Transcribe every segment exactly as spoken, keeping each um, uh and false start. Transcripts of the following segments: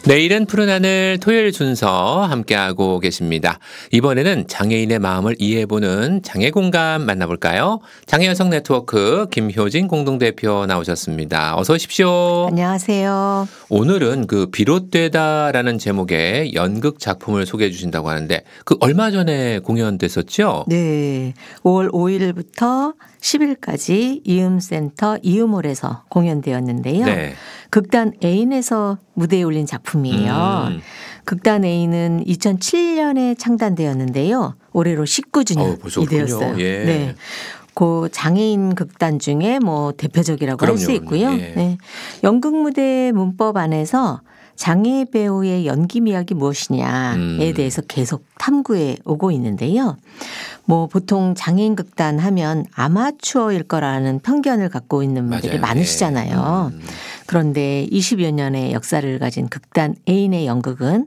내일은 푸른 하늘 토요일 순서 함께하고 계십니다. 이번에는 장애인의 마음을 이해해보는 장애공감 만나볼까요? 장애여성 네트워크 김효진 공동대표 나오셨습니다. 어서 오십시오. 안녕하세요. 오늘은 그 비롯되다라는 제목의 연극 작품을 소개해 주신다고 하는데 그 얼마 전에 공연됐었죠? 네. 오월 오일부터 십일까지 이음센터 이음홀에서 공연되었는데요. 네. 극단 A인에서 무대에 올린 작품이에요. 음. 극단 A는 이천칠년에 창단되었는데요. 올해로 십구 주년이 어, 되었어요. 예. 네. 그 장애인 극단 중에 뭐 대표적이라고 할 수 있고요. 예. 네. 연극 무대 문법 안에서 장애 배우의 연기 미학이 무엇이냐에 음. 대해서 계속 탐구해 오고 있는데요. 뭐 보통 장애인 극단 하면 아마추어일 거라는 편견을 갖고 있는 분들이 맞아요. 많으시잖아요. 음. 그런데 이십여 년의 역사를 가진 극단 A인의 연극은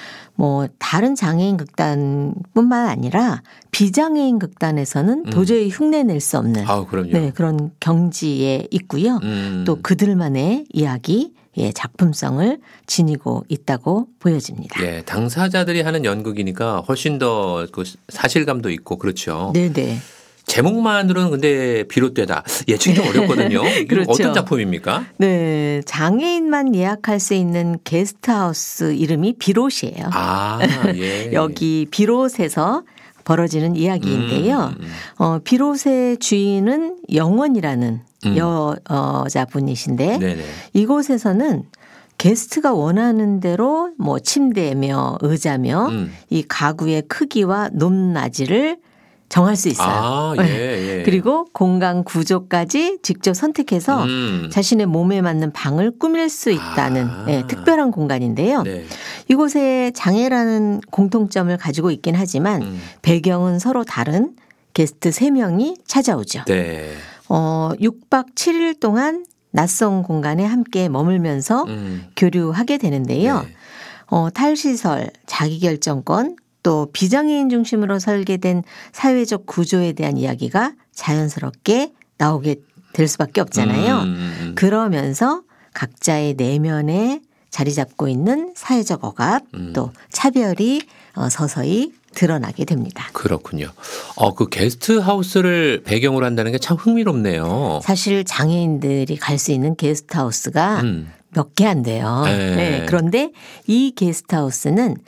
뭐 다른 장애인 극단뿐만 아니라 비장애인 극단에서는 음. 도저히 흉내낼 수 없는 아, 그럼요. 네, 그런 경지에 있고요. 음. 또 그들만의 이야기, 예, 작품성을 지니고 있다고 보여집니다. 예, 당사자들이 하는 연극이니까 훨씬 더 그 사실감도 있고 그렇죠. 네네. 제목만으로는 근데 비롯되다. 예측이 좀 어렵거든요. 그렇죠. 어떤 작품입니까? 네. 장애인만 예약할 수 있는 게스트하우스 이름이 비롯이에요. 아, 예. 여기 비롯에서 벌어지는 이야기인데요. 음. 어, 비롯의 주인은 영원이라는 음. 여, 여자분이신데 네네. 이곳에서는 게스트가 원하는 대로 뭐 침대며 의자며 음. 이 가구의 크기와 높낮이를 정할 수 있어요. 아, 예, 예. 그리고 공간 구조까지 직접 선택해서 음. 자신의 몸에 맞는 방을 꾸밀 수 있다는 아. 네, 특별한 공간인데요. 네. 이곳에 장애라는 공통점을 가지고 있긴 하지만 음. 배경은 서로 다른 게스트 세 명이 찾아오죠. 네. 어, 육 박 칠 일 동안 낯선 공간에 함께 머물면서 음. 교류하게 되는데요. 네. 어, 탈시설, 자기결정권, 또 비장애인 중심으로 설계된 사회적 구조에 대한 이야기가 자연스럽게 나오게 될 수밖에 없잖아요. 음. 그러면서 각자의 내면에 자리 잡고 있는 사회적 억압 음. 또 차별이 서서히 드러나게 됩니다. 그렇군요. 어, 그 게스트하우스를 배경으로 한다는 게 참 흥미롭네요. 사실 장애인들이 갈 수 있는 게스트하우스가 음. 몇 개 안 돼요. 네. 그런데 이 게스트하우스는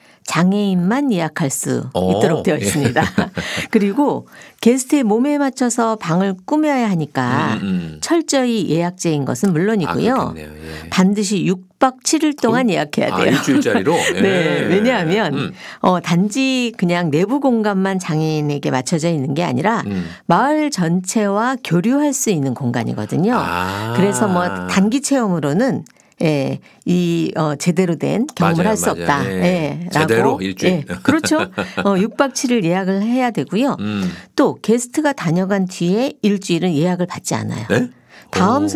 장애인만 예약할 수 오, 있도록 되어 있습니다. 예. 그리고 게스트의 몸에 맞춰서 방을 꾸며야 하니까 음, 음. 철저히 예약제인 것은 물론이고요. 아, 예. 반드시 육 박 칠 일 동안 어? 예약해야 돼요. 아, 일주일짜리로? 예. 네. 왜냐하면 음. 어, 단지 그냥 내부 공간만 장애인에게 맞춰져 있는 게 아니라 음. 마을 전체와 교류할 수 있는 공간이거든요. 아. 그래서 뭐 단기 체험으로는 예, 이, 어, 제대로 된 경험을 할 수 없다. 예. 예. 제대로 라고. 일주일. 예. 그렇죠. 어, 육 박 칠 일 예약을 해야 되고요. 음. 또 게스트가 다녀간 뒤에 일주일은 예약을 받지 않아요. 네? 다음 오.